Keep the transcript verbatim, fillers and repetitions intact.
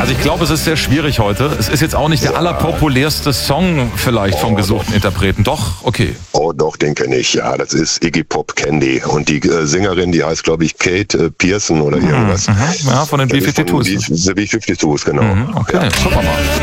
Also ich glaube, es ist sehr schwierig heute. Es ist jetzt auch nicht der ja. allerpopulärste Song vielleicht vom oh, gesuchten doch. Interpreten. Doch, okay. Oh, doch, den kenne ich. Ja, das ist Iggy Pop Candy. Und die äh, Sängerin, die heißt, glaube ich, Kate äh, Pearson oder irgendwas. Mhm. Ja, von den B fünfzig Twos. Die B fünfzig Twos, genau. Mhm. Okay, ja. schauen wir mal.